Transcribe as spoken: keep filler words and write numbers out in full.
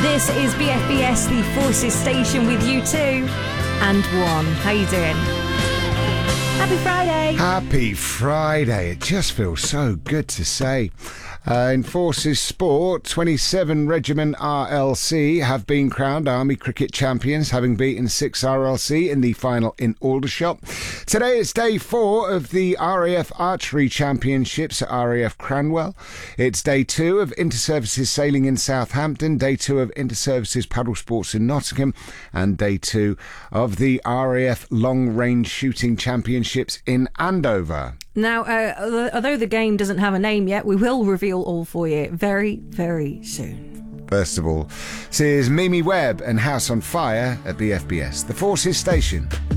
This is B F B S, the Forces Station, with you two and one. How you doing? Happy Friday. Happy Friday. It just feels so good to say. Uh, in Forces Sport, twenty-seven Regiment R L C have been crowned Army Cricket champions, having beaten six R L C in the final in Aldershot. Today it's day four of the R A F Archery Championships at R A F Cranwell. It's day two of Inter-Services Sailing in Southampton, day two of Inter-Services Paddle Sports in Nottingham, and day two of the R A F Long Range Shooting Championships in Andover. Now, uh, although the game doesn't have a name yet, we will reveal all for you very, very soon. First of all, this is Mimi Webb and House on Fire at B F B S, the Forces Station.